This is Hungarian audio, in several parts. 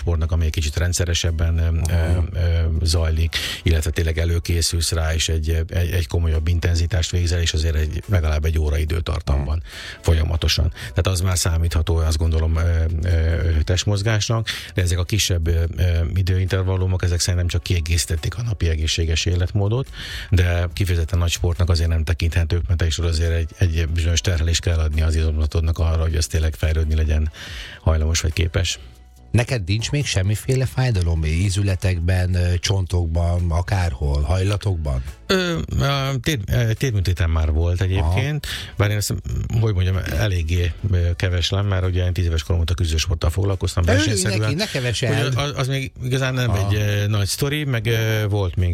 sportnak, ami egy kicsit rendszeresebben zajlik, illetve tényleg előkészülsz rá, és egy komolyabb intenzitást végzel, és azért legalább egy óra időtartamban folyamatosan. Tehát az már számítható, azt gondolom, testmozgásnak, de ezek a kisebb időintervallumok, ezek szerintem csak kiegészítették a napi egészséges életmódot, de kifejezetten nagy sportnak azért nem tekinthetők, mert is azért egy bizonyos terhelést kell adni az izomzatodnak arra, hogy ez tényleg fejlődni legyen hajlamos vagy képes. Neked nincs még semmiféle fájdalom ízületekben, csontokban, akárhol, hajlatokban? Térműtétem már volt egyébként, bár én ezt, hogy mondjam, eléggé keveslem, mert ugye én 10 éves korom óta küzdősporttal foglalkoztam versenyszerűen. Ne keveseld. Az még igazán nem egy nagy sztori, meg volt még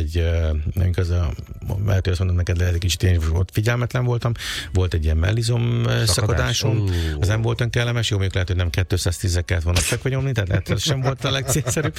lehet, hogy azt mondom neked, lehet egy kicsit én volt, figyelmetlen voltam, volt egy ilyen mellizom szakadásom, az nem volt olyan kellemes, jó, még lehet, hogy nem 210 kellett volna fekvanyomni, tehát lehet, ez sem volt a legcélszerűbb,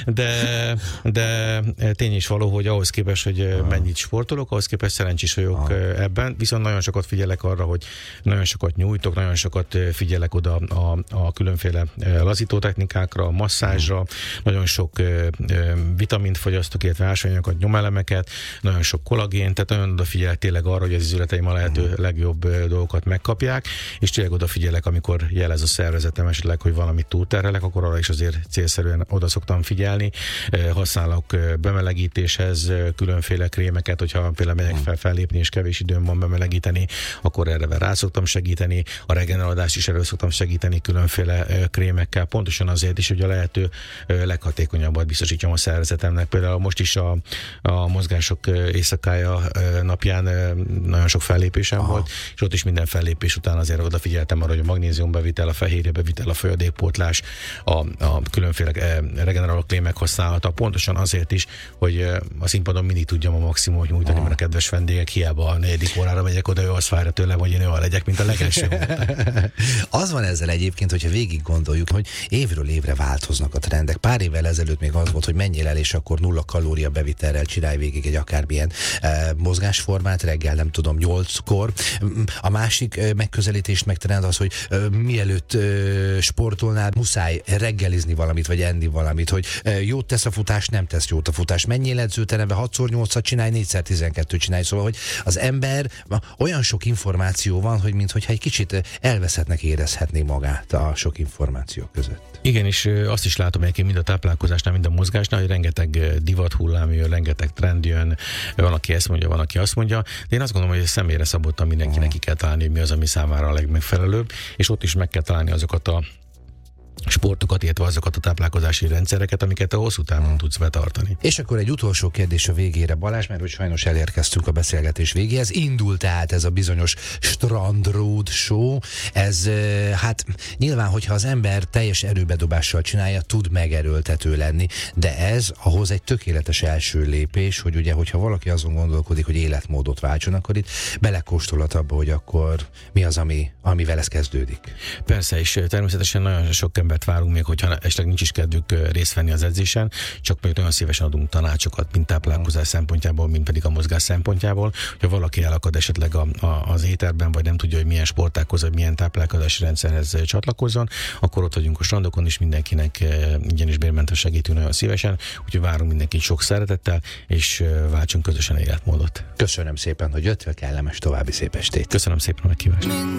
de tény is való, hogy ahhoz képest, hogy mennyit sportolok, ahhoz képest szerencsés vagyok ebben, viszont nagyon sokat figyelek arra, hogy nagyon sokat nyújtok, nagyon sokat figyelek oda a különféle lazító technikákra, a masszázsra, nagyon sok vitamint fogyasztok, illetve ásványanyagokat, nyomelemeket, nagyon sok kollagént, tehát nagyon odafigyelek tényleg arra, hogy az izületeim a lehető legjobb dolgokat megkapják, és tényleg odafigyelek, amikor jelez a szervezetem esetleg, hogy valamit túlterhelek, akkor arra is azért célszerűen oda szoktam figyelni. Használok bemelegítéshez különféle krémeket, hogyha például megyek fellépni, és kevés időm van bemelegíteni, akkor erre rá szoktam segíteni. A regeneradást is erről szoktam segíteni különféle krémekkel, pontosan azért is, hogy a lehető leghatékonyabbat biztosítjam a szervezetemnek. Például most is a mozgások éjszakája napján nagyon sok fellépésem volt, és ott is minden fellépés után azért odafigyeltem arra, hogy a magnéziumbevitel, a fehérjebevitel, a folyadékpótlás, a különféle regeneráló krémek használata, pontosan azért is, hogy a színpadon mindig tudjam a maximumot nyújtani, mert a kedves vendégek hiába a 4. órára megyek oda, ő az fájra tőlem, hogy én olyan legyek, mint a legelső. Az van ezzel egyébként, hogyha végig gondoljuk, hogy évről évre változnak a trendek. Pár évvel ezelőtt még az volt, hogy menjél el, és akkor 0 kalória bevitelrel csinálj végig egy akármilyen mozgásformát, reggel nem tudom, 8-kor. A másik megközelítést megtrend az, hogy mielőtt sportolnál, muszáj reggelizni valamit, vagy enni valamit, hogy jót tesz a futás, nem tesz jót a futás. Menjél edzőterembe, 6x8-at csinálj, 4x12 csinálj. Szóval, hogy az ember olyan sok információ van, hogy minthogyha egy kicsit elveszettnek érezhetné magát a sok információ között. Igen, és azt is látom egyébként mind a táplálkozásnál, mind a mozgásnál, hogy rengeteg divat hullám jön, rengeteg trend jön, van, aki ezt mondja, van, aki azt mondja, de én azt gondolom, hogy személyre szabottan mindenkinek ki kell találni, hogy mi az, ami számára a legmegfelelőbb, és ott is meg kell találni azokat a sportokat, illetve azokat a táplálkozási rendszereket, amiket a hosszú távon tudsz betartani. És akkor egy utolsó kérdés a végére, Balázs, mert hogy sajnos elérkeztünk a beszélgetés végéhez. Indult tehát ez a bizonyos Strand Road Show. Ez hát nyilván, hogyha az ember teljes erőbedobással csinálja, tud megerőltető lenni, de ez ahhoz egy tökéletes első lépés, hogy ugye, hogyha valaki azon gondolkodik, hogy életmódot váltson, akkor itt belekóstolhat abba, hogy akkor mi az, amivel ez kezdődik. Persze, és természetesen nagyon sok embert várunk még, hogyha esetleg nincs is kedvük részt venni az edzésen, csak még nagyon szívesen adunk tanácsokat, mind táplálkozás szempontjából, mind pedig a mozgás szempontjából. Ha valaki elakad esetleg az éterben, vagy nem tudja, hogy milyen sportákhoz, vagy milyen táplálkozási rendszerhez csatlakozzon, akkor ott vagyunk a strandokon, és mindenkinek ingyen és bérmentve segítünk nagyon szívesen, úgyhogy várunk mindenkit sok szeretettel, és váltsunk közösen életmódot. Köszönöm szépen, hogy jöttél, kellemes további szép estét. Köszönöm szépen a meghívást.